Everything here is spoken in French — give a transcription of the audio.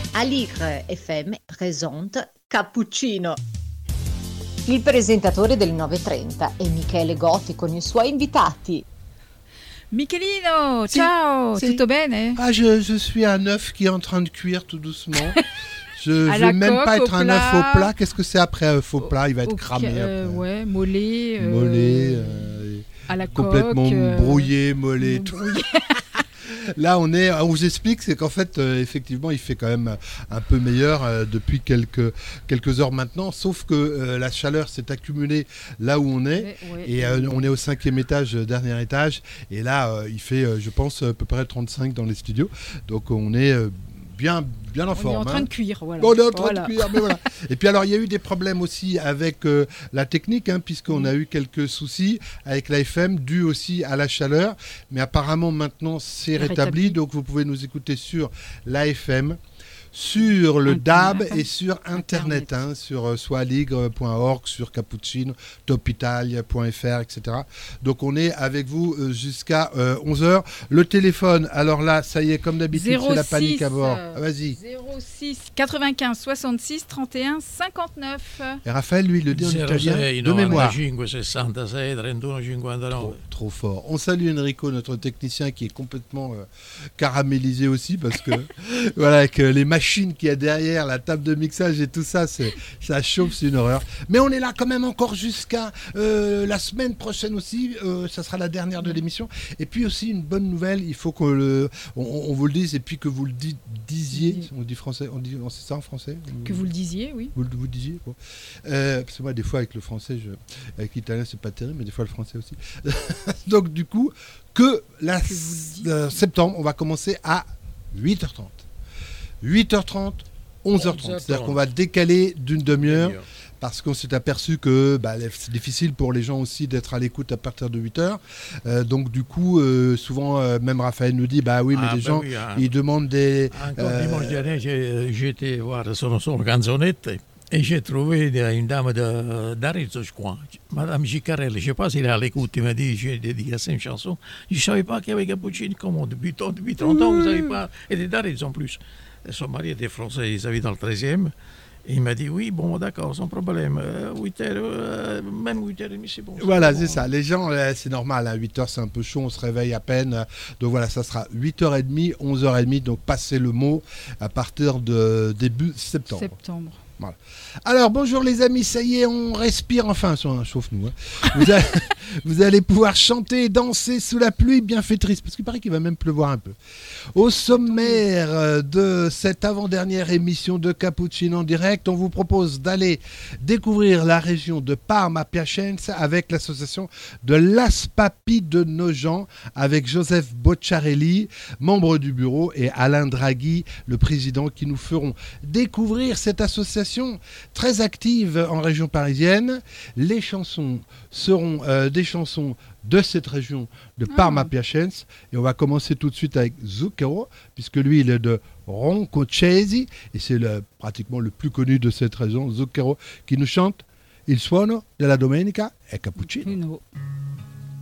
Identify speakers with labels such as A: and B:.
A: Aligre FM presente Cappuccino.
B: Il presentatore del 9.30 è Michele Gotti con i suoi invitati.
C: Michelino, ciao, tutto bene?
D: Ah, je suis un œuf qui est en train de cuire tout doucement. Je ne veux même pas être un œuf au plat. Qu'est-ce que c'est après un œuf au plat? Il va être cramé après.
C: Ouais, mollet. À la
D: complètement
C: coque,
D: brouillé, mollet, tout. Là, on vous explique, c'est qu'en fait, effectivement, il fait quand même un peu meilleur depuis quelques heures maintenant, sauf que la chaleur s'est accumulée là où on est, et on est au 5e étage, dernier étage, et là, il fait, je pense, à peu près 35 dans les studios, donc on est bien en forme.
C: On est en train de cuire, voilà.
D: On est en train de cuire, mais voilà. Et puis alors, il y a eu des problèmes aussi avec la technique, puisqu'on a eu quelques soucis avec la FM, dû aussi à la chaleur. Mais apparemment, maintenant, c'est rétabli. Donc, vous pouvez nous écouter sur la FM, sur le DAB et sur Internet, sur soaligre.org, sur Cappuccino, topitalia.fr, etc. Donc on est avec vous jusqu'à 11h. Le téléphone, alors là, ça y est, comme d'habitude, c'est la panique à bord. Vas-y.
C: 06 95 66 31 59.
D: Et Raphaël, lui, il le dit en italien de mémoire.
E: 66 31 59.
D: Trop fort. On salue Enrico, notre technicien, qui est complètement caramélisé aussi, parce que voilà, avec les machines qu'il y a derrière, la table de mixage et tout ça, ça chauffe, c'est une horreur. Mais on est là quand même encore jusqu'à la semaine prochaine aussi, ça sera la dernière de l'émission. Et puis aussi une bonne nouvelle, il faut qu'on on vous le dise et puis que vous le disiez. On dit français, c'est ça en français?
C: Que vous le disiez, oui.
D: Vous le disiez, bon. Parce que moi, des fois, avec le français, avec l'italien, c'est pas terrible, mais des fois, le français aussi. Donc, du coup, septembre, on va commencer à 8h30. 8h30, 11h30. C'est-à-dire qu'on va décaler d'une demi-heure parce qu'on s'est aperçu que c'est difficile pour les gens aussi d'être à l'écoute à partir de 8h. Donc du coup, souvent, même Raphaël nous dit, mais les gens, ils demandent des...
E: Encore dimanche dernier, j'ai été voir son canzonette et j'ai trouvé une dame d'Arezzo, je crois, Madame Gicarelli. Je ne sais pas s'il est à l'écoute. Il m'a dit, j'ai dédicacé une chanson. Je ne savais pas qu'il y avait Cappuccino. Comment depuis 30 ans, vous n'avez pas... Elle est d'Arezzo en plus. Son mari était français, ils habitent dans le 13e. Et il m'a dit, oui, bon, d'accord, sans problème. 8h, même 8h30, c'est bon.
D: Voilà,
E: bon.
D: C'est ça. Les gens, c'est normal. 8h, c'est un peu chaud, on se réveille à peine. Donc voilà, ça sera 8h30, 11h30. Donc passez le mot à partir de début septembre. Voilà. Alors bonjour les amis, ça y est, on respire enfin, chauffe-nous. Vous allez pouvoir chanter et danser sous la pluie bienfaitrice, parce qu'il paraît qu'il va même pleuvoir un peu. Au sommaire de cette avant-dernière émission de Cappuccino en direct, on vous propose d'aller découvrir la région de Parma-Piacenza avec l'association de l'Aspapi de Nogent, avec Joseph Bocciarelli, membre du bureau, et Alain Draghi, le président, qui nous feront découvrir cette association très active en région parisienne. Les chansons seront des chansons de cette région de Parma-Piacenza, et on va commencer tout de suite avec Zucchero, puisque lui il est de Roncocesi et c'est pratiquement le plus connu de cette région. Zucchero qui nous chante Il suono della domenica è cappuccino.